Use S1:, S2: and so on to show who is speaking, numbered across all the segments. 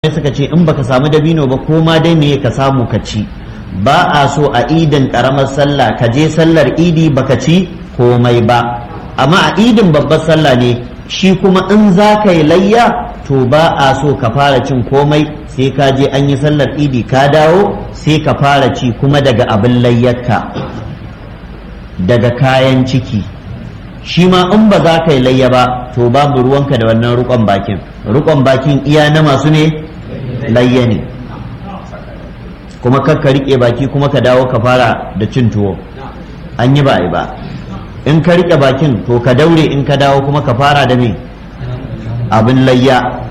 S1: suka ce in baka samu dabino ba ko ma dai me ka samu ka ci. Ba a so a idin karamar sallah ka je sallar idi baka ci komai ba, amma a idin babbar sallah ne shi kuma in za ka yi layya to ba a so ka fara cin komai sai ka je an yi sallar idi ka dawo sai ka fara ci kuma daga abin layyarka, daga kayan ciki. Shi ma in ba za ka yi layya ba to babu ruwanka da wannan rukon bakin. Rukon bakin iya na masu ne layya ne, kuma kakka rike baki kuma ka dawo ka fara da cin tuwo, an yi ba a yi ba. In ka rike bakin to ka daure in ka dawo kuma ka fara da me abin layya.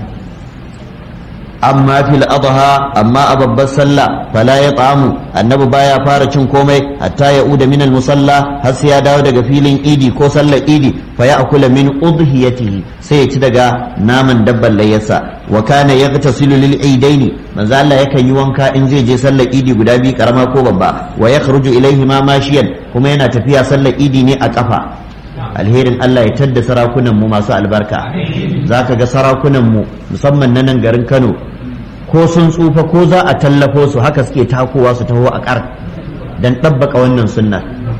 S1: Amma fil adha, amma a babbar sallah fala ya tsamu, annabi baya fara cin komai hatta ya uda min musalla, har sai ya dawo daga filin idi ko sallar idi fa ya akula min udhiyatihi, sai ya ci daga naman dabban layyarsa. Wa kana yaghtasilu lil idaini, manzo Allah yakan yi wanka in zai je sallar idi guda biyu karama ko babba. Wa yakhruju ilayhi ma mashiyan, kuma yana tafiya sallar idi ne a kafa. Alherin Allah ya tadda sarakunan mu masu albarka. Zaka ga sarakunan mu musamman na nan garin Kano, ko sun tsufa ko za a tallafo su haka suke takowa su taho a kar dan ɗabbaka wannan sunna.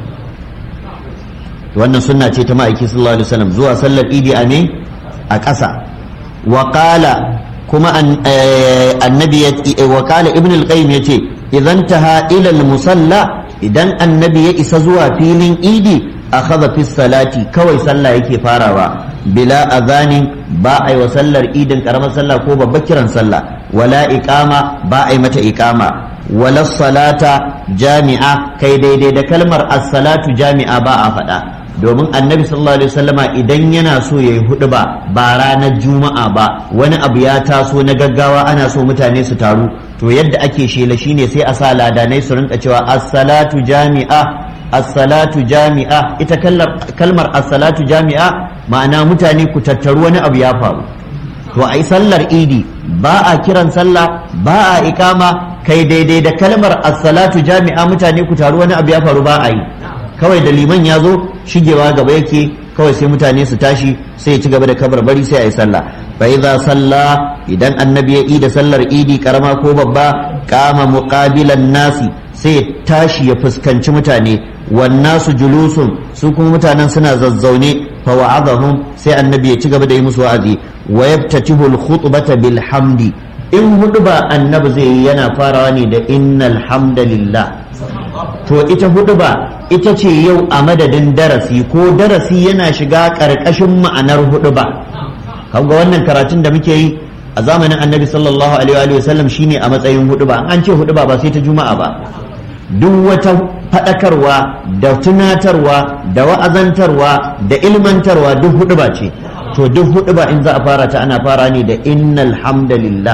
S1: Wannan sunna ce ta ma'aiki sallallahu alaihi wasallam, zuwa sallar idi a ne a ƙasa. Wa qala kuma annabi wa qala ibn al-qayyim yace idan taha ila al-musalla, idan annabi ya isa zuwa filin idi akhadha fi salati, kawai sallah yake farawa, bila adhanin, ba ai wa sallar idin karamar sallah ko babbar kiran sallah, wala iqama, ba ai mata iqama, wala salata jami'a, kai daidai da kalmar as-salatu jami'a ba a faɗa, domin annabi sallallahu alaihi wasallama idan yana so yayi huɗuba ba ranar juma'a ba, wani abu ya taso na gaggawa ana so mutane su taru, to yadda ake shela shine sai a sa ladanai su rinka cewa as-salatu jami'a, as-salatu jami'a. Ita kalmar as-salatu jami'a ma'ana mutane ku tattaru wani abu ya faru. To ai sallar idi ba a kiran sallah ba a ikama, kai daidai da kalmar as-salatu jami'a mutane ku taru wani abu ya faru ba a yi. Kawai da liman ya zo shigewa gaba yake, kawai sai mutane su tashi sai ya ci gaba da kabarbari sai a yi sallah. Fa idza salla, idan annabi ya ida sallar idi karama ko babba, kama muqabilan nasi, sai tashi ya fuskanci mutane, wan nasu julusun, su kuma mutanen suna zazzaune, fa wa'adahum, sai annabi ya ci gaba da yi musu wa'azi. Wa yaftatihu al-khutbata bil hamdi, in huduba annabi zai yi yana farawa ne da innal hamdalillah. To ita huduba ita ce yau a madadin darasi, ko darasi yana shiga karkashin ma'anar huduba. Kaga wannan karatun da muke yi a zamanin annabi sallallahu alaihi wa sallam shine a matsayin huduba. An ce huduba ba sai ta juma'a ba, duk wata faɗakarwa da tunatarwa da wa'azantarwa da ilmantarwa duk huduba ce. To duk huduba in za a fara ta ana fara ne da innal hamdalillah.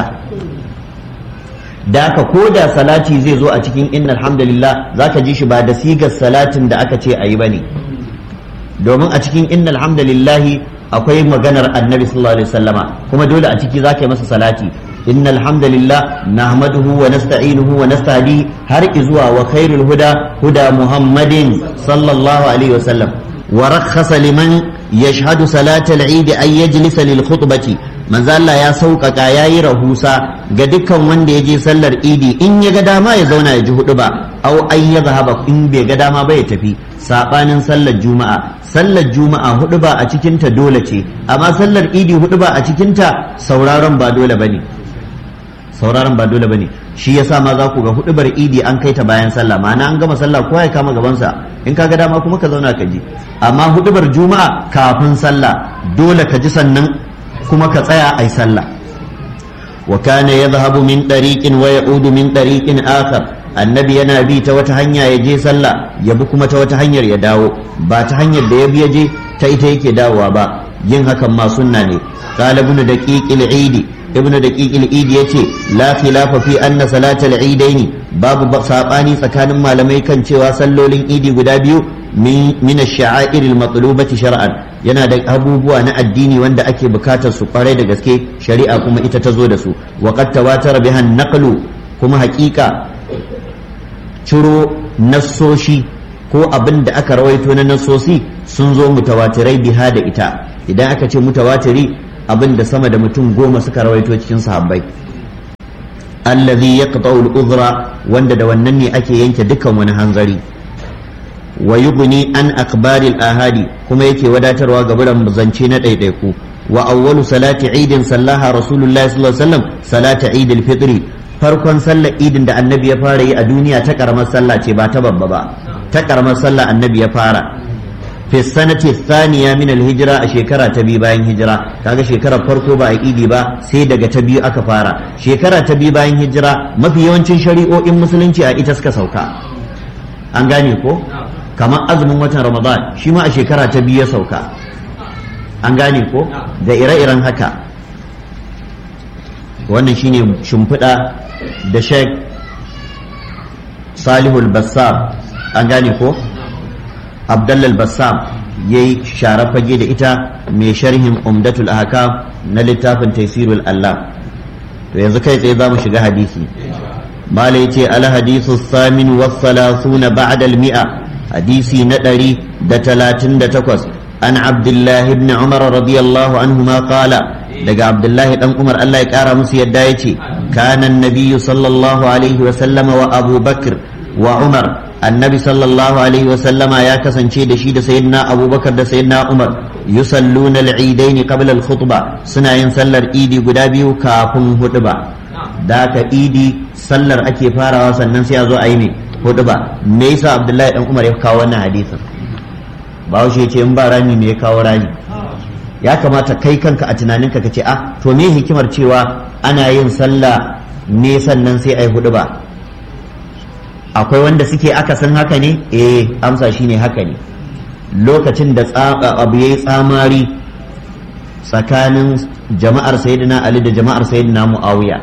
S1: Da aka koda salati zai zo a cikin innal hamdalillah zaka ji shi ba da sigar salatin da aka ce ayi bane, domin a cikin innal hamdalillah akwai maganar annabi sallallahu alaihi wasallama, kuma dole a ciki zaka yi masa salati. innal hamdalillah nahmaduhu wa nasta'inuhu wa nasta'di, har izuwa wa khairul huda huda muhammadin sallallahu alaihi wasallam. Wa rakhasa liman yashhadu salatal eid ay yajlisa lil khutbati, manzo Allah ya sauƙaƙa yayi rahusa ga dukkan wanda ya je sallar idi, in ya ga dama ya zauna ya ji hudu ba, au ay yadhhaba, in bai ga dama ba ya tafi. Sabanin sallar juma'a, sallar juma'a hudu ba a cikin ta dole ce, amma sallar idi hudu ba a cikin ta sauraron ba dole bane, sauraron ba dole bane. Shi yasa ma za ku ga hudubar idi an kai ta bayan sallah, ma'ana an gama sallah kowa ya kama gabansa, in ka ga dama kuma ka zauna ka ji. Amma hudubar juma'a kafin sallah dole ka ji sannan kuma ka tsaya ai sallah. Wa kana yadhhabu min tariqin wa ya'udu min tariqin akhar, annabi yana bi ta wata hanya ya je sallah, ya bi kuma ta wata hanyar ya dawo, ba ta hanyar da ya bi ya je ta ita yake dawowa ba. Yin hakan ma sunna ne. Qala ibn daqiqil eid, ibn daqiqil eid yace la khilafa fi anna salatal eidaini, babu sabani tsakanin malamai kan cewa sallolin idi guda biyu min ash-sha'air al-matlubati shar'an, yana da abubuwa na addini wanda ake bukatar su kwarai da gaske, shari'a kuma ita ta zo da su. Wa qad tawatara biha an-naqlu, kuma haƙiƙa ciro nassoshi ko abin da aka rawaito na nassosi sun zo mutawatirai biha da ita. Idan aka ce mutawatiri, abin da sama da mutum 10 suka rawaito cikin sahabbai, allazi yaqta'u al-udhra wanda da wannan ne ake yanke dukkan wani hanzari wa yughni an akhbaril ahadi kuma yake wadatarwa ga buran zance na ɗaiɗaiku wa awwalu salati idin sallaha rasulullahi sallallahu alaihi wasallam salata idil fitri farkon sallar idin da annabi ya fara yi a duniya ta karamar sallah ce ba ta babba ba ta karamar sallah annabi ya fara fi sanati thaniya min al-hijra a shekara ta biyu bayan hijira kaga shekarar farko ba a idi ba sai daga ta biyu aka fara shekara ta biyu bayan hijira mafi yawancin shari'o'in musulunci a ita suka sauka an gane ko kamar azumin watan ramadan shi ma a shekara ta biyu ya sauka an gane ko da ire-iren haka wannan shine shimfiɗa da Sheikh Salihul Bassam an gane ko Abdallal Bassam yayi share fage da ita mai sharhin Umdatul Ahkam na littafin Taysirul Allah to yanzu kai tsaye zamu shiga hadisi mala yace al hadithu thamin wa thalathuna ba'da al mi'a hadisi na 138 an Abdullah ibn Umar radiyallahu anhuma qala daga Abdullahi dan Umar Allah ya kara musu yadda yace kana an-nabiy sallallahu alaihi wa sallama wa Abu Bakr wa Umar annabi sallallahu alaihi wa sallama ya kasance da shi da sayyidina Abu Bakar da sayyidina Umar yusalluna al-eidain qabla al-khutbah suna yin sallar idi guda biyu kafin hudba da ka idi sallar ake farawa sannan sai a zo a yi ne hudba me yasa Abdullahi dan Umar ya kawo wannan hadisin Bahaushe ya ce in ba rami me ya kawo rami ya kamata kai kanka a tunaninka ka ce to me hikimar cewa ana yin sallah ne sannan sai a yi hudba akwai wanda suke akasin haka ne amsa shine haka ne lokacin da abu yayi tsamari tsakanin jama'ar sayyidina Ali da jama'ar sayyidina Muawiya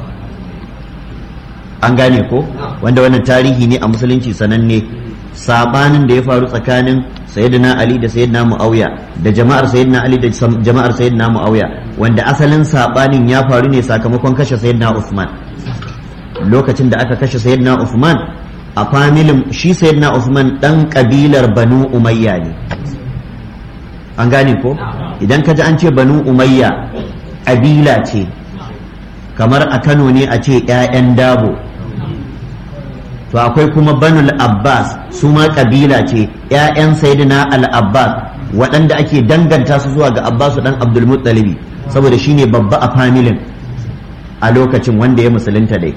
S1: an gane ko wanda wannan tarihi ne a musulunci sananne sabanin da ya faru tsakanin sayyidina Ali da sayyidina Muawiya da jama'ar sayyidina Ali da jama'ar sayyidina Muawiya wanda asalin sabanin ya faru ne sakamakon kashe sayyidina Uthman lokacin da aka kashe sayyidina Uthman a familin shi sayyidina Uthman dan kabilar Banu Umayya ne an gane ko idan ka ji an ce Banu Umayya kabila ce kamar a Kano ne a ce ƴaƴan dabo to akwai kuma Banul Abbas su ma kabila ce ƴaƴan sayyidina Al-Abbas waɗanda ake danganta su zuwa ga Abbasu dan Abdul Muttalib saboda shine babba a familin a lokacin wanda ya musulunta dai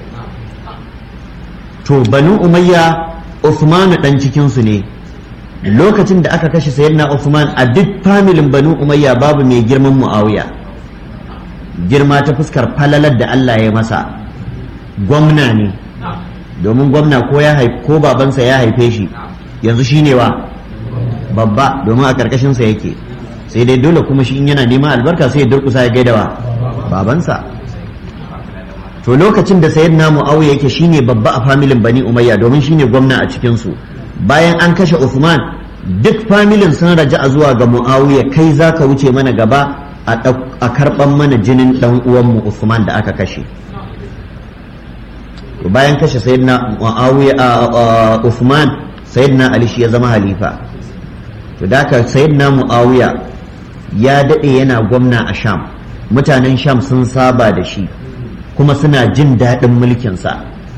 S1: to Banu Umayya Uthman dan cikin su ne lokacin da aka kashe sayyidina Uthman a duk familin Banu Umayya babu mai girman Muawiya girma ta fuskar falalar da Allah ya masa gwamna ne domin gwamna ko babansa ya haife shi yanzu shine wa babba domin a karkashin sa yake sai dai dole kuma shi in yana neman albarka sai ya durkusa ya gaida wa babansa to lokacin da sayyidina Muawiya yake shine babba a familin Bani Umayya domin shine gwamna a cikin su bayan an kashe Uthman duk familin sun raja'a zuwa ga Muawiya kai zaka wuce mana gaba a karban mana jinin dan uwan mu Uthman da aka kashe to bayan kashe sayyidina Muawiya Uthman sayyidina Ali shi ya zama halifa to da ka sayyidina Muawiya ya dade yana gwamna a Sham mutanen Sham sun saba da shi kuma suna jin daɗin mulkinsa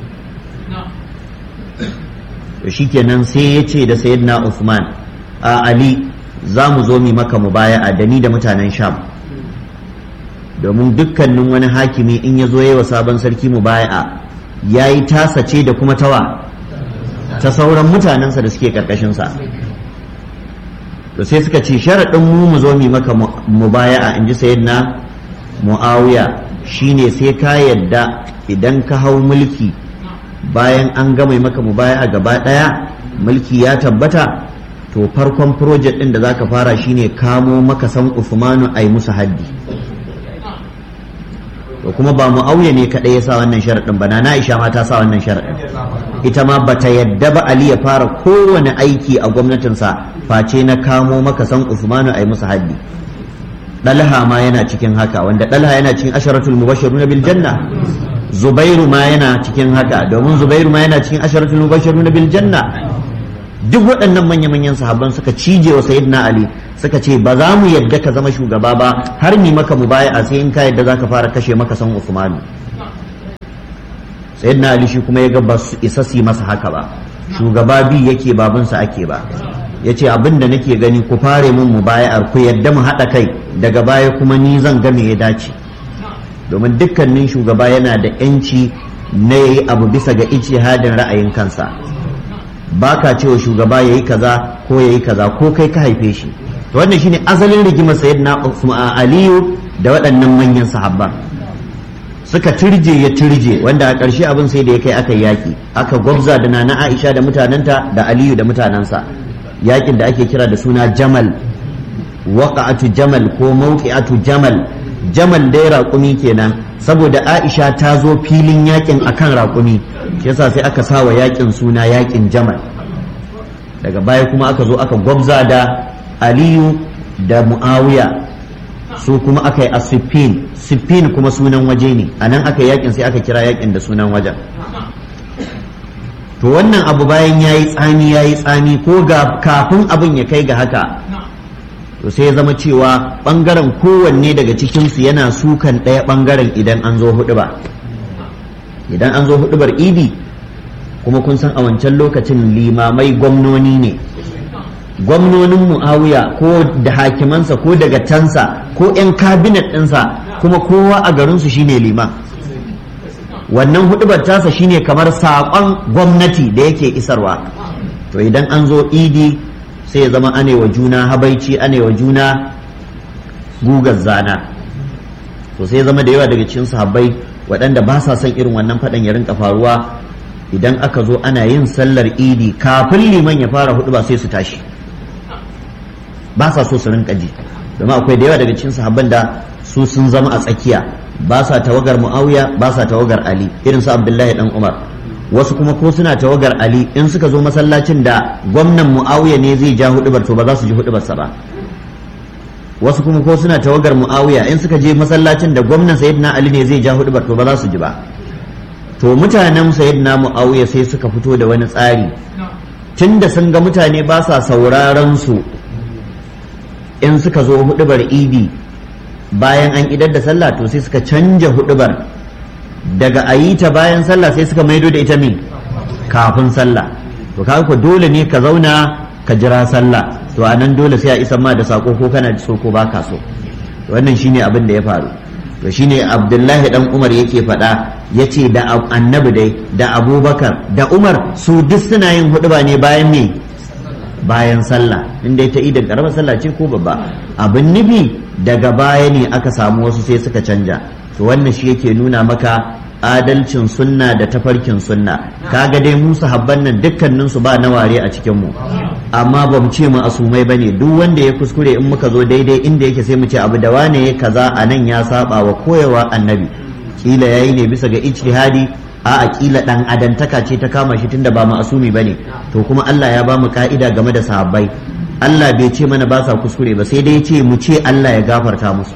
S1: to shikenan sai ya ce da sayyidina Uthman Ali za mu zo mi maka mubaya'a da ni da mutanen Sham domin dukkanin wani hakimi in ya zo yi wa sabon sarki mubaya'a ya yi tasa ce da kuma tawa ta sauran mutanensa da suke ƙarƙashinsa to sai suka ce sharaɗin mu zo mi maka mubaya'a in ji sayyidina Muawiya shine sai ka yadda idan ka hau mulki bayan an gama maka mubaya'a gaba daya mulki ya tabbata to farkon project din da zaka fara shine kamo maka san Uthmanu ai musu haddi to kuma ba Muawiya ne kadai ya sa wannan sharadin ba na Aisha ma ta sa wannan sharadin ita ma bata yadda ba Ali ya fara kowane aiki a gwamnatinsa face na kamo maka san Uthmanu ai musu haddi Dalha ma yana cikin haka wanda Dalha yana cikin asharatul mubashshiruna bil janna Zubairu ma yana cikin haka domin Zubairu ma yana cikin asharatul mubashshiruna bil janna duk waɗannan manya-manyan sahabban suka cije wa sayyidina Ali suka ce ba za mu yadda ka zama shugaba ba har ni maka mubaya'a sai in ka yadda zaka fara kashe maka san Uthman sayyidina Ali shi kuma ya ga ba su isa su masa haka ba, shugaba bi yake babansa ake ba, ya ce abin da nake gani ku fare mun mu bayar ku yadda mu haɗa kai, daga baya kuma ni zan ga me ya dace, domin dukkanin shugaba yana da yanci na yayi abu bisa ga ijtihadin ra'ayin kansa, baka cewa shugaba yayi kaza ko yayi kaza ko kai ka haife shi. To wannan shine asalin rigimar sayyidina Aliyu da waɗannan manyan sahabba, suka turje ya turje, wanda a ƙarshe abin sai da ya kai aka yaki, aka gwabza da nana Aisha da mutanenta da Aliyu da mutanensa, yakin da ake kira da suna Jamal, waqa'atu Jamal ko mawqi'atu Jamal. Jamal dai raƙumi kenan, saboda Aisha ta zo filin yakin akan raƙumi, shi yasa sai aka sawa yakin suna yakin Jamal. Daga baya kuma aka zo aka gwabza da Aliyu da Muawiya, su kuma aka yi a Siffin. Siffin kuma sunan waje ne, a nan aka yakin sai aka kira yakin da sunan wajen. To wannan abu bayan yayi tsami ko kafin abin ya kai ga haka, to sai ya zama cewa bangaren kowanne daga cikinsu yana sukan ɗaya bangaren idan an zo huɗuba. Idan an zo huɗubar idi, kuma kun san a wancan lokacin limamai gwamnoni ne, gwamnonin Muawiya ko da hakimansa ko daga tansa ko 'yan kabinet ɗinsa, kuma kowa a garinsu shine liman. Wannan huɗubar tasa shine kamar saƙon gwamnati da yake isarwa. To idan an zo idi sai ya zama anewa juna habaici, anewa juna gugar zana. To sai ya zama da yawa daga cikin sahabbai waɗanda ba sa son irin wannan faɗan ya rinka faruwa, idan aka zo ana yin sallar idi kafin liman ya fara huɗuba sai su tashi, ba sa so su rinka ji, domin akwai da yawa daga cikin sahabban da su sun zama a tsakiya, ba sa tawagar Muawiya ba sa tawagar Ali, irin su Abdullahi dan Umar. Wasu kuma ko suna tawagar Ali, in suka zo masallacin da gwamnan Muawiya ne zai ja hudubar to ba za su ji hudubarsa ba. Wasu kuma ko suna tawagar Muawiya, in suka je masallacin da gwamnan Sayyidina Ali ne zai ja hudubar to ba za su ji ba. To mutanen Sayyidina Muawiya sai suka fito da wani tsari, tunda sun ga mutane ba sa sauraron su in suka zo hudubar idi bayan an idar da sallah, to sai suka canja hudubar daga ayita bayan sallah sai suka maido da ita min kafin sallah. To kaga ko dole ne ka zauna ka jira sallah, to anan dole sai a isa ma da sako ko kana so ko baka so. Wannan shine abin da ya faru. To shine Abdullahi dan Umar yake faɗa, yace da Annabi dai da Abubakar da Umar su duk suna yin huduba ne bayan me, bayan sallah, inda ita idan karamar sallah ce ko babba. Abin nufi daga baya ne aka samu wasu sai suka canja. To wannan shi yake nuna maka adalcin sunna da tafarkin sunna. Kaga dai mu sahabban nan dukkanin su ba na ware a cikin mu, amma ba mu ce mu asumai bane. Duk wanda ya kuskure in muka zo daidai inda yake sai mu ce abu da wane ya kaza anan ya saba wa koyawa annabi, kila yayi ne bisa ga ijtihadi, a kila dan adantaka ce ta kama shi tunda ba ma'asumi bane. To kuma Allah ya ba mu ka'ida game da sahabbai, Allah bai ce mana ba sa kuskure ba, sai dai ya ce mu ce Allah ya gafarta musu,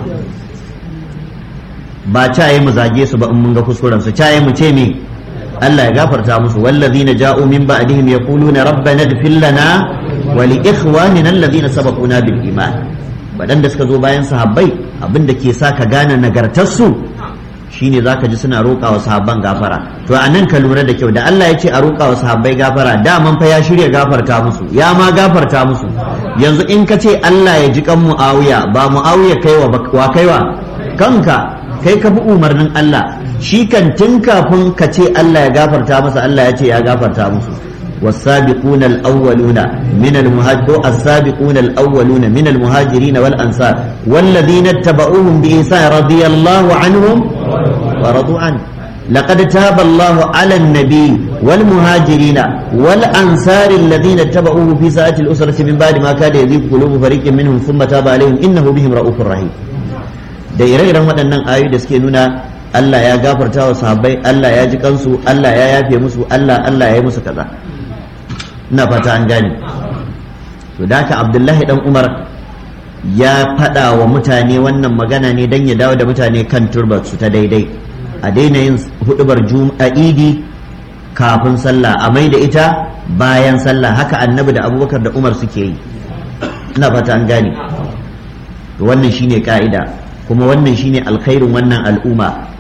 S1: ba caye mu zage su ba in mun ga kuskuren su, caye mu ce me Allah ya gafarta musu. wallazina ja'u min ba'dihim yaquluna rabbana ighfir lana wa li ikhwanina alladhina sabaquna bil iman. Wadanda suka zo bayan sahabbai, abinda ke sa ka gane nagartar su shine zaka ji suna roƙa wa sahabban gafara. To anan ka lura da kyau, da Allah ya ce a roƙa wa sahabbai gafara, daman fa ya shirya gafarta musu, ya ma gafarta musu. Yanzu in ka ce Allah ya ji kan Muawiya, ba Muawiya kaiwa wa kaiwa kanka, kai ka bi umarnin Allah. Shi kan tun kafin ka ce Allah ya gafarta masa, Allah ya ce ya gafarta musu. والسابقون الأولون من المهاجرين السابقون الأولون من المهاجرين والأنصار والذين اتبعوهم بإحسان رضي الله عنهم ورضوا عنه لقد تاب الله على النبي والمهاجرين والأنصار الذين اتبعوه في ساعة الأسرة من بعد ما كاد يزيغ قلوب فريق منهم ثم تاب عليهم إنه بهم رؤوف رحيم. da ire-iren waɗannan ayoyi da suke nuna Allah ya gafarta wa sahabbai, Allah ya ji kansu, Allah ya yafe musu, Allah ya yi musu kaza. Ina fata an gane. To da haka Abdullahi dan Umar ya faɗa wa mutane wannan magana ne don ya dawo da mutane kan turbar su ta daidai, a daina yin hudubar juma'a idi kafin sallah, a mai da ita bayan sallah. Haka Annabi da Abubakar da Umar suke yi. Ina fata an gane. To wannan shine ka'ida, kuma wannan shine alkhairin wannan al'umma.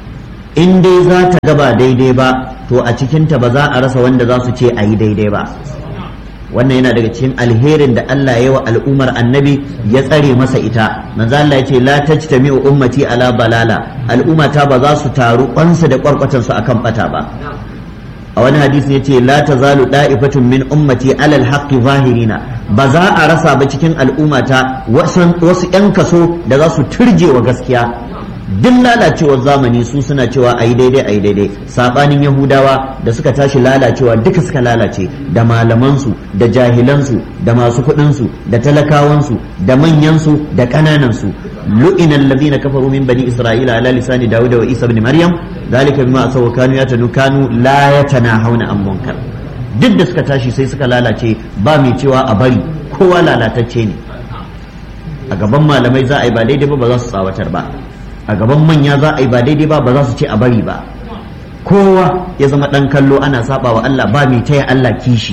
S1: in dai za ta gaba daidai ba to a cikinta ba za a rasa wanda za su ce a yi daidai ba. Wannan yana daga cikin alherin da Allah ya yi wa al'ummar annabi ya tsare masa ita. Manzo Allah ya ce la tajtami'u ummati ala balala, al'ummata ba za su taru kwansu da kwarkwatan su akan bata ba. A wani hadisi yace la tazalu da'ifatun min ummati ala al-haqqi zahirina, ba za a rasa ba cikin al'ummata wasu 'yan kaso da za su turje wa gaskiya. Duk lalacewar zamani su suna cewa ayi daidai ayi daidai, sabanin yahudawa da suka tashi lalacewa duka suka lalace, da malamansu da jahilansu da masu kuɗinsu da talakawansu da manyansu da ƙananansu. lu'ina alladhina kafaru min bani isra'ila ala lisani dawuda wa isa ibn maryam zalika bima asaw kanu kanu la yatanahawna an munkar. Duk da suka tashi sai suka lalace, ba mai cewa a bari, kowa lalatacce ne. A gaban malamai za a yi ba daidai ba za su tsawatar ba, a gaban manya za a yi ba daidai ba za su ce a bari ba. Kowa ya zama ɗan kallo ana saba wa Allah, ba mai taya Allah kishi.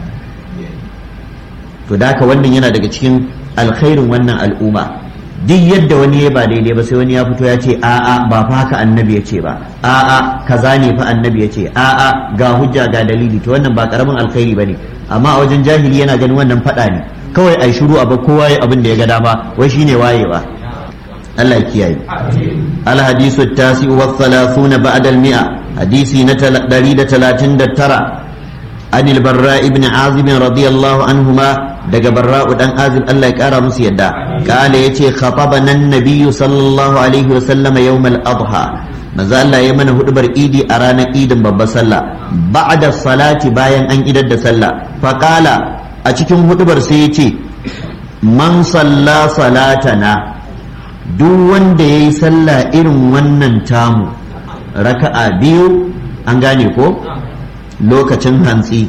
S1: To da haka wannan yana daga cikin alkhairin wannan al'umma. Duk yadda wani ya ba daidai ba sai wani ya fito ya ce a'a ba fa haka annabi ya ce ba, a'a kaza ne fa annabi ya ce, a'a ga hujja ga dalili. To wannan ba karamin alkhairi bane, amma a wajen jahili yana ganin wannan fada ne, kawai ai shiru a ba kowa ya abin da ya ga dama, wai shine wayewa. Allah ya kiyaye. Al-hadisu at-tasi wa 30 ba'da al-mi'a, hadisi na 139 an al-barra ibn azib radiyallahu anhuma, daga barra'u dan azib Allah ya kara musu yadda, kale yace khatabana an-nabiy sallallahu alaihi wa sallam yawm al-adha, manzo Allah ya mana hudubar idi a ranar idin babbar sallah, ba'da salati bayan an idar da sallah, fa qala a cikin hudubar sai yace man salla salatana, duk wanda ya yi sallah irin wannan tamu raka'a biyu, an gane ko, lokacin hantsi,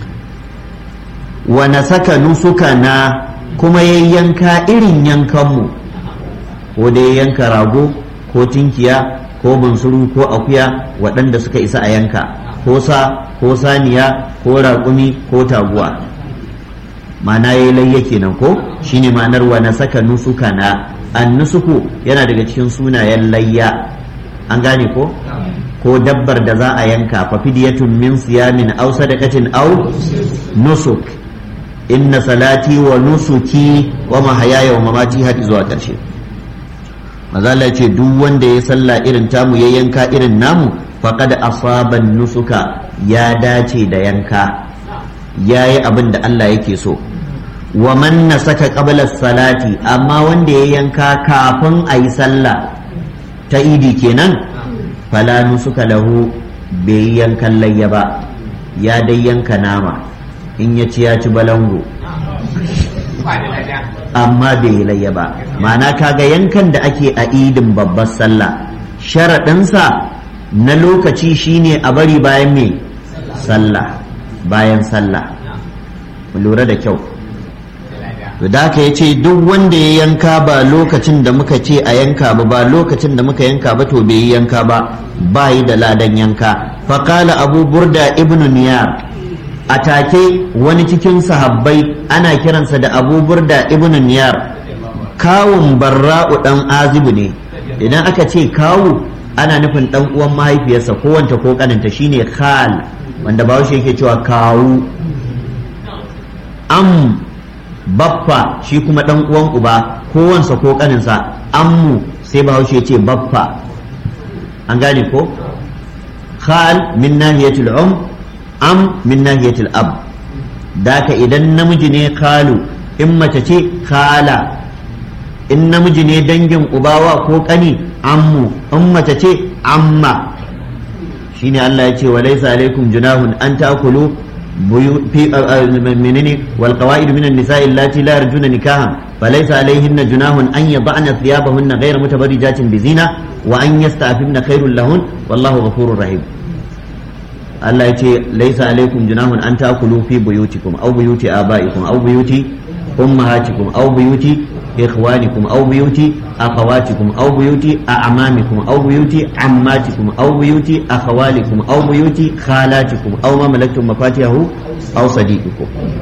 S1: wa nasaka nusukana, kuma ya yanka irin yankanmu, ko da ya yanka rago ko tinkiya ko bunsuru ko akuya waɗanda suka isa a yanka, ko sa ko saniya ko raƙumi ko taguwa, ma'ana ya yi layya kenan ko, shine ma'anar wa nasaka nusukana. Annusuku yana daga cikin sunayen layya, an gane ko dabbar da za a yanka, fa fidyatun min siyamin aw sadaqatin aw nusuk, inna salati wa nusuki wa mahayaya wa mamati har zuwa karshe. Maza Allah ce duk wanda ya salla irin tamu ya yanka irin namu, faqad asaba nusuka, ya dace da yanka, yayi abin da Allah yake so. Wa man nasaka qabla salati, amma wanda ya yanka kafin a yi sallah ta idi kenan, fala nusuka lahu, bai yankan layya ba, ya dai yanka nama, in ya ci balango, amma bai yi layya ba. Ma'ana kaga yankan da ake a idin babbar sallah, sharaɗinsa na lokaci shine a bari bayan me sallah, bayan sallah. Lura da kyau. Da haka ya ce duk wanda ya yanka ba lokacin da muka ce a yanka ba lokacin da muka yanka ba, to bai yi yanka ba yi da ladan yanka. Faƙala abu burda ibn niyar, a take wani cikin sahabbai ana kiransa da abu burda ibn niyar, kawun barra'u dan azibu ne. Idan aka ce kawu ana nufin dan uwan mahaifiyarsa ko wanta ko kaninta, shine khal, wanda bahaushe yake cewa kawu. Baffa shi kuma dan uwan uba ko wansa ko kaninsa, ammu sai bahaushe ce baffa, an gane ko. Khal min nahiyatul am min nahiyatul ab. Daka idan namiji ne khalu, in mace ce khala, in namiji ne dangin ubawa ko kani ammu, in mace ce amma. Shine Allah ya ce wa laysa alaikum junahun an ta'kulu والقواعد من النساء اللاتي لا يرجون نكاحا فليس عليهن جناح أن يضعن ثيابهن غير متبرجات بزينة وأن يستعففن خير لهن والله غفور رحيم. الله يتي ليس عليكم جناح أن تأكلوا في بيوتكم أو بيوت آبائكم أو بيوت أمهاتكم أو بيوت إخوانكم أو بيوت أخواتكم أو بيوت أعمامكم أو بيوت عماتكم أو بيوت أخوالكم أو بيوت خالاتكم أو ما ملكتم مفاتيحه أو صديقكم.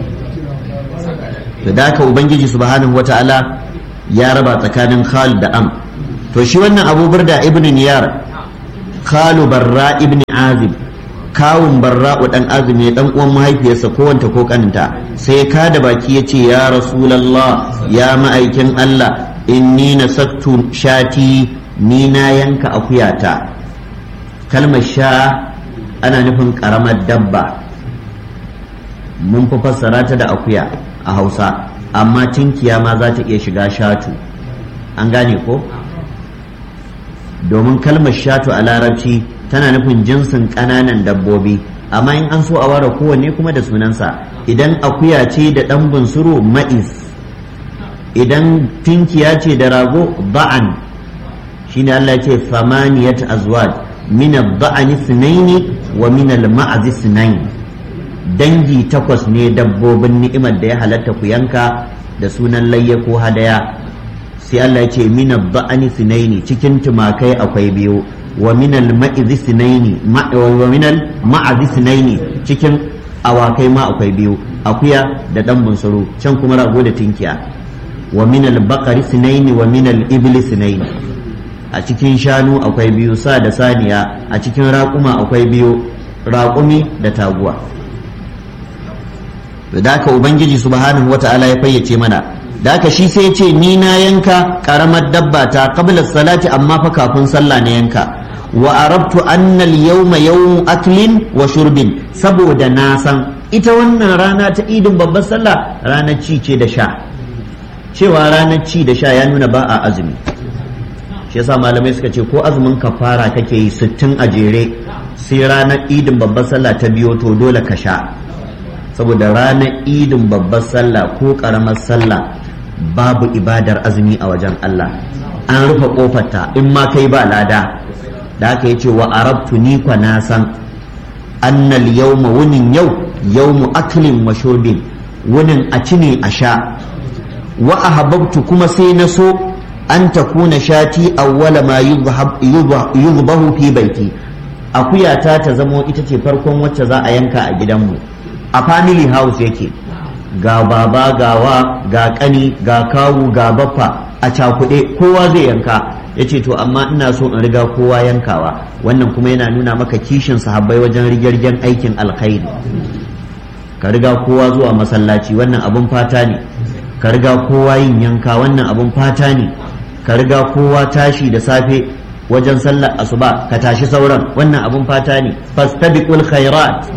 S1: فذاك ubangiji subhanahu wataala ya raba tsakanin khal da am. To shi wannan Abu Burda ibn Niyar khalu barra ibn azib, kawun barra'u dan azib ne dan uwan mahaifiyarsa ko wanta ko kaninta, sai ka da baki yace ya rasulullah ya ma'aikin Allah inni nasaktu shati, ni na yanka akuyata. kalmar sha ana nufin karamar dabba, mun fi fassara ta da akuya a Hausa, amma tinkiya ma za ta iya shiga shatu, an gane ko? domin kalmar shatu a larabci tana nufin jinsin ƙananan dabbobi, amma in an so a ware kowanne kuma da sunansa. Idan akuya ce da ɗan bunsuru ma'iz, idan tinkiya ce da rago ba'an, shine Allah ce samaniyat azwaj min ad-da'ani ithnaini wa min al-ma'z ithnain, dangi takwas ne dabbobin ni'imar da ya halatta ku yanka da sunan layya ko hadaya. sai Allah ya ce min ad-da'ani ithnaini, cikin tumakai akwai biyu, wa min al-ma'z ithnaini wa min al-ma'z ithnaini, cikin awakai ma akwai biyu, akuya da dan bunsuru, can kuma rago da tinkiya. wa min al-baqari ithnaini wa min al-ibli ithnaini, a cikin shanu akwai biyu, sa da saniya, a cikin raƙuma akwai biyu, raƙumi da taguwa. da haka ubangiji subhanahu wata'ala ya fayyace mana, da haka shi sai ya ce ni na yanka karamar dabba ta qabla salati, amma fa kafin sallah na yanka. wa arabtu anna al-yawma yawm aklin wa shurbin, saboda na san ita wannan rana ta idin babbar sallah ranar ci ce da sha, cewa ranar ci da sha ya nuna ba a azumi. shi yasa malamai suka ce ko azumin kafara kake yi 60 a jere, sai ranar idin babbar sallah ta biyo to dole ka sha, saboda ranar idin babbar sallah ko karamar sallah babu ibadar azumi a wajen Allah, an rufe kofarta, in ma kai ba lada. da haka yace wa arabtu ni kwa na san annal yawma, wunin yau yawmu aklin wa shurbin, wunin a ci ne a sha. wa ahabbtu kuma sai na so an takuna shati awwala ma yuzbahu fi baiti, akuyata ta zamo ita ce farkon wacce za a yanka a gidanmu. a family house yake, ga baba gawa ga kani ga kawu ga baffa a cakuɗe, kowa zai yanka. yace to amma ina so in riga kowa yankawa. wannan kuma yana nuna maka kishin sahabbai wajen rigirgen aikin alkhairi. ka riga kowa zuwa masallaci, wannan abun fata ne. ka riga kowa yin yanka, wannan abun fata ne. ka riga kowa tashi da safe wajen sallar asuba, ka tashi sauran, wannan abun fata ne. fastabiqul khairat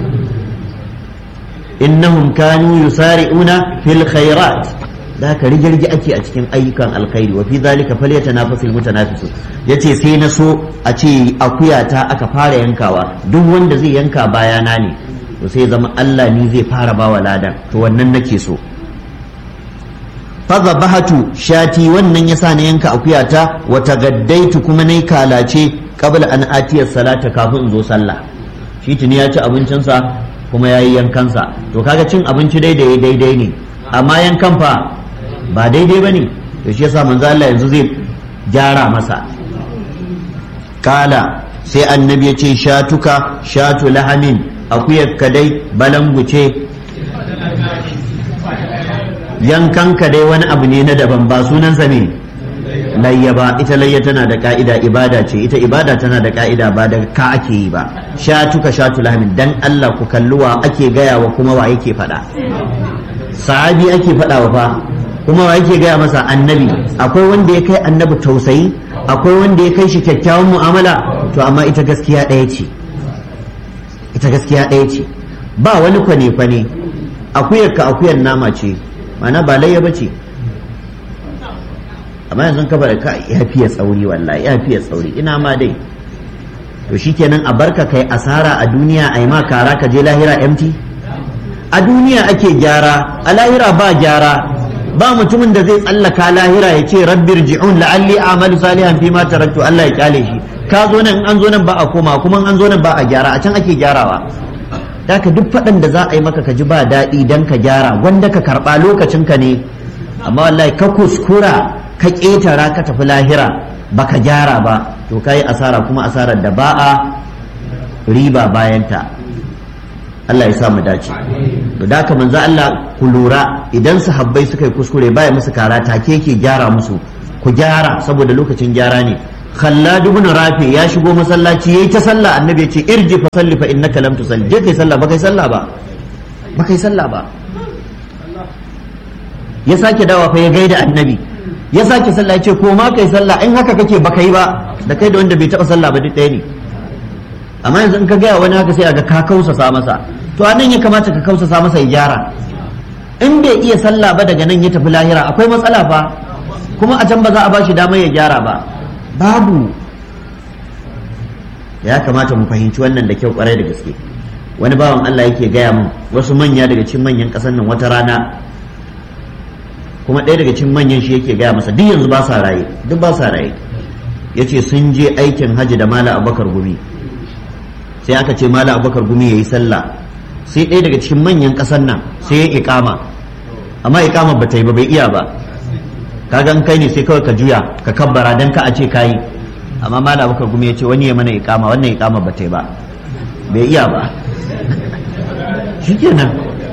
S1: innahum kanu yusari'una fil khairat. da ka rigirgi ake a cikin ayyukan alkhairi. wa fi zalika falyatanafasul mutanafisun. yace sai na so a ce akuyata aka fara yankawa, duk wanda zai yanka bayana ne, to sai zama Allah ni zai fara bawa ladan, to wannan nake so. fadhabahatu shati, wannan yasa na yanka akuyata. wa tagaddaitu, kuma nayi kalace qabla an atiya salata, kafin in zo sallah. shi tuni ya ci abincinsa kuma yayi yankansa. to kaga cin abinci daidai ne, amma yankan fa ba daidai bane. to shi yasa manzo Allah yanzu zai gyara masa. kala sai annabi ya ce shatuka shatu lahamin, akuyar ka dai balanguce, yankan ka dai wani abu ne na daban, ba sunansa ne layya ba. ita layya tana da ka'ida, ibada ce ita, ibada tana da ka'ida, ba da ka ake yi ba. shatuka shatu lahamin, dan Allah ku kalluwa ake gaya wa kuma wa yake faɗa. sahabi ake faɗa wa fa, kuma wa yake gaya masa? annabi. akwai wanda ya kai annabi tausayi? akwai wanda ya kai shi kyakkyawan mu'amala? to amma ita gaskiya ɗaya ce, ita gaskiya ɗaya ce, ba wani kwane-kwane. akuyar ka akuyar nama ce, mana ba layya ba ce. amma yanzu ka bar ka ya fiye tsauri, wallahi ya fiye tsauri, ina ma dai. to shikenan a barka kai asara a duniya, a yi ma kara ka je lahira empty. a duniya ake gyara, a lahira ba gyara. ba mutumin da zai tsallaka lahira ya ce rabbir ji'un la'alli a'malu salihan fi ma taraktu, Allah ya kyale shi. ka zo nan, an zo nan ba a koma, kuma an zo nan ba a gyara, a can ake gyarawa. daka duk faɗan da za a yi maka ka ji ba daɗi dan ka gyara, wanda ka karɓa lokacin ka ne. amma wallahi ka kuskura ka ƙetara ka tafi lahira baka gyara ba, to kai asara, kuma asarar da ba a riba bayanta. Allah ya sa mu dace. to da haka manzo Allah ku lura, idan sahabbai suka yi kuskure baya musu kara, take yake gyara musu. ku gyara, saboda lokacin gyara ne. Khallad ibn Rafi ya shigo masallaci yayi ta sallah, annabi ya ce irji fa salli fa innaka lam tusalli, je kai sallah ba kai sallah ba, ba kai sallah ba. Ya sake dawa fa ya gaida annabi, ya sake sallah ya ce ko ma kai sallah, in haka kake ba kai ba, da kai da wanda bai taba sallah ba duk ɗaya ne. Amma yanzu in ka gaya wani haka sai a ga ka kausasa masa, to a nan ya kamata ka kausasa masa ya gyara. In bai iya sallah ba daga nan ya tafi lahira akwai matsala fa, kuma a can ba za a bashi damar ya gyara ba, babu. Ya kamata mu fahimci wannan da kyau kwarai da gaske. Wani bawan Allah yake gaya mun wasu manya daga cikin manyan ƙasar nan wata rana, kuma ɗaya daga cikin manyan shi yake gaya masa, duk yanzu ba sa raye, duk ba sa raye. Yace sun je aikin hajji da Malam Abubakar Gumi, sai aka ce Malam Abubakar Gumi yayi sallah, sai ɗaya daga cikin manyan ƙasar nan sai ya iƙama, amma iƙama ba ta yi ba, bai iya ba. Kaga in kai ne sai kawai ka juya ka kabbara dan ka a ce kayi, amma Malam Abubakar Gumi ya ce wani ya mana iƙama, wannan iƙama ba ta yi ba, bai iya ba. Shikenan.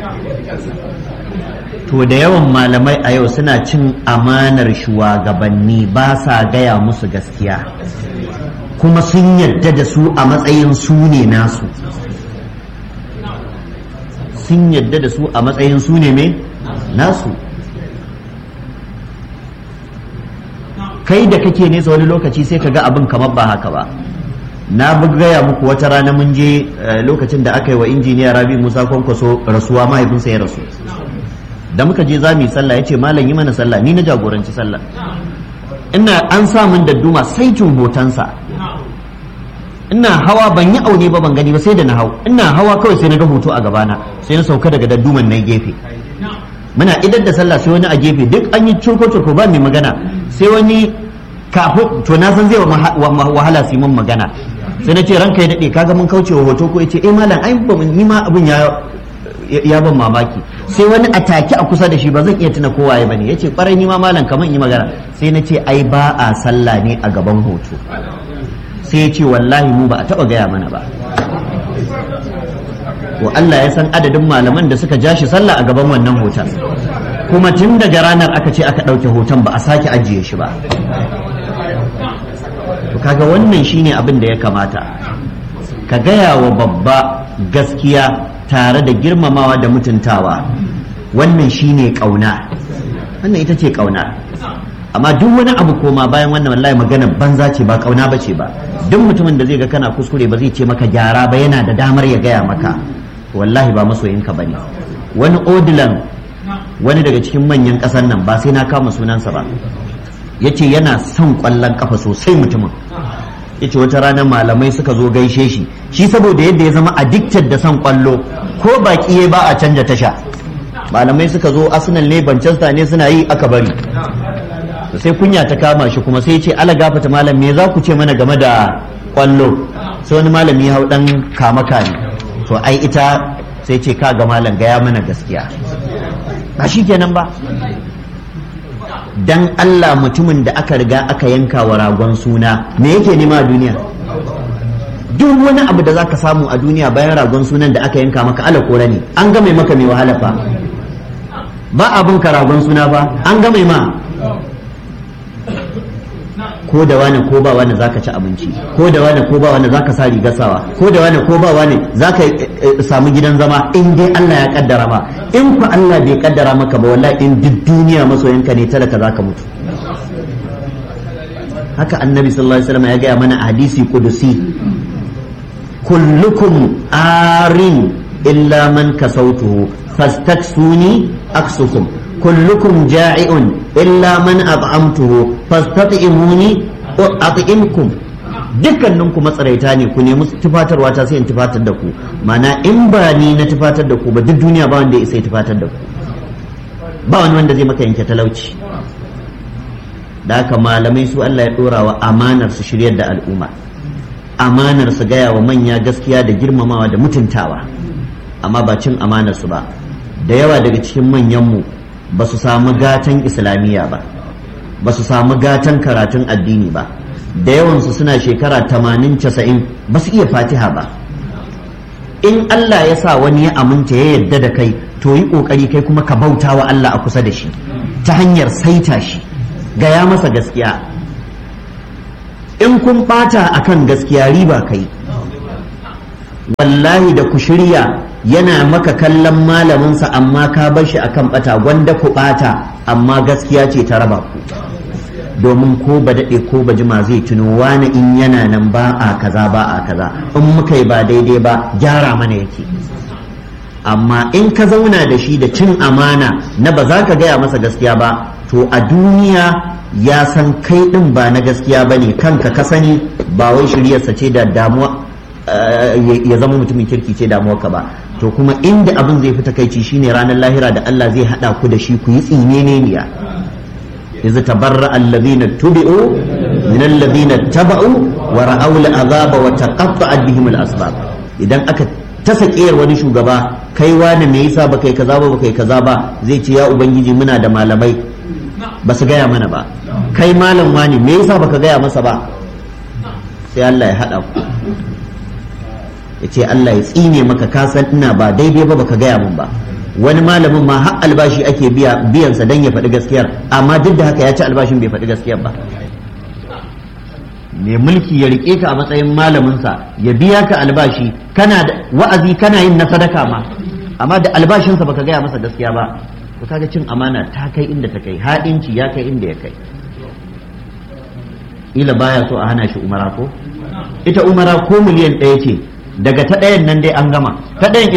S1: To da yawan malamai a yau suna cin amanar shugabanni, ba sa gaya musu gaskiya, kuma sun yarda da su a matsayin su ne nasu, sun yarda da su a matsayin su ne mai nasu. Kai da kake nesa wani lokaci sai ka ga abin kamar ba haka ba. Na gaya muku wata rana mun je lokacin da aka yi wa injiniya Rabi Musa Kwankwaso rasuwa, mahaifinsa ya rasu. Da muka je za mu yi sallah, ya ce malam yi mana sallah, ni na jagoranci sallah. Ina an sa min dadduma saitin hotonsa, ina hawa ban yi aune ba ban gani ba sai da na hau, ina hawa kawai sai na ga hoto a gabana, sai na sauka daga dadduman na gefe. Muna idar da sallah sai wani a gefe, duk an yi curko-curko ba mai magana, sai wani kafin to na san zai wahala su yi mun magana, sai na ce ranka ya daɗe kaga mun kauce wa hoto ko ya ce malam ai ni ma abin ya ban mamaki. Sai wani atake a kusa da shi, ba zan iya tuna kowaye bane, ya ce kwarai ni ma malam kaman yi magana. Sai na ce ai ba a sallah ne a gaban hoto. Sai ya ce wallahi mu ba a taɓa gaya mana ba. Wa Allah ya san adadin malaman da suka ja shi sallah a gaban wannan hoton, kuma tun daga ranar aka ce aka ɗauke hoton ba a sake ajiye shi ba. To kaga wannan shine abin da ya kamata, ka gaya wa babba gaskiya tare da girmamawa da mutuntawa, wannan shine ƙauna, wannan ita ce ƙauna. Amma duk wani abu koma bayan wannan wallahi magana banza ce, ba ƙauna ba ce ba. Duk mutumin da zai ga kana kuskure ba zai ce maka gyara ba, yana da damar ya gaya maka, wallahi ba masoyinka ba ne. Wani odilan, wani daga cikin manyan ƙasar nan, ba sai na kama sunansa ba, ya ce yana son ƙwallon ƙafa sosai mutumin. Ya ce wata rana malamai suka zo gaishe shi, shi saboda yadda ya zama addicted da son ƙwallo, ko baƙi ba a canja tasha. Malamai suka zo Arsenal ne Manchester ne suna yi aka bari, sai kunya ta kama shi, kuma sai ce ala gafata malam me za ku ce mana game da ƙwallo. Sai wani malami ya hau ɗan kamaka ne, to ai ita sai ce ka ga malam gaya mana gaskiya, ba shi kenan ba. Dan Allah mutumin da aka riga aka yanka wa ragon suna me yake nema a duniya? Duk wani abu da zaka samu a duniya bayan ragon sunan da aka yanka maka ala kora ne, an game maka mai wahala fa, ba abin ka ragon suna ba, an game ma. Ko da wani ko ba wani zaka ci abinci, ko da wani ko ba wani zaka sa rigar sawa, ko da wani ko ba wani zaka samu gidan zama, in dai Allah ya kaddara ma. In ku Allah bai kaddara maka ba, wallahi in duk duniya masoyinka ne talaka zaka mutu. Haka annabi sallallahu alaihi wasallam ya gaya mana a hadisi kudusi, kullukum arin illa man kasautuhu fastaksuni aksukum, kullukum ja'i'un illa man at'amtuhu fastat'imuni at'imkum. Dukkaninku matsaraita ne, ku nemi tufatarwa ta sai in tufatar da ku. Mana in ba ni na tufatar da ku ba, duk duniya ba wanda ya isa ya tufatar da ku, ba wani wanda zai maka yanke talauci. Da haka malamai su Allah ya dora wa amanar su shiryar da al'umma, amanar su gaya wa manya gaskiya da girmamawa da mutuntawa, amma ba cin amanar su ba. Da yawa daga cikin manyanmu ba su samu gatan islamiyya ba, ba su samu gatan karatun addini ba, da yawansu suna shekara 80-90 ba su iya fatiha ba. In Allah ya sa wani ya aminta ya yarda da kai, to yi kokari kai kuma ka bauta wa Allah a kusa da shi ta hanyar saita shi, gaya masa gaskiya. in kun bata akan gaskiya riba kai. Wallahi da ku shirya yana maka kallon malaminsa amma ka bar shi akan bata, gwanda ku bata amma gaskiya ce ta raba ku. Domin ko ba daɗe ko ba jima zai tuno wani in yana nan ba a kaza ba a kaza, in muka yi ba daidai ba gyara mana yake. Amma in ka zauna da shi da cin amana na ba za ka gaya masa gaskiya ba, to a duniya ya san kai ɗin ba na gaskiya ba ne, kanka ka sani, ba wai shiryarsa ce da damuwa ya zama mutumin kirki ce damuwa ka ba. To kuma inda abin zai fi takaici shine ranar lahira da Allah zai haɗa ku da shi ku yi tsineniya. إذ تبرأ الذين اتبعوا من الذين اتبعوا ورأوا العذاب وتقطعت بهم الأسباب. idan aka tasa kiyar wani shugaba, kai wani me yasa baka yi kaza ba baka yi kaza ba, zai ce ya ubangiji muna da malamai ba su gaya mana ba. Kai malam wani me yasa baka gaya masa ba, sai Allah ya haɗa ku ya ce Allah ya tsine maka, ka san ina ba daidai ba baka gaya min ba. Wani malamin ma har albashi ake biyansa don ya faɗi gaskiyar, amma duk da haka ya ci albashin bai faɗi gaskiyar ba. Mai mulki ya riƙe ka a matsayin malaminsa, ya biya ka albashi, kana da wa'azi kana yin na sadaka ma, amma da albashinsa baka gaya masa gaskiya ba. To kaga cin amana ta kai inda ta kai, haɗinci ya kai inda ya kai. Ila baya so a hana shi umara ko? Ita umara ko miliyan 1 ce, daga ta ɗayan nan dai an gama, ta ɗayan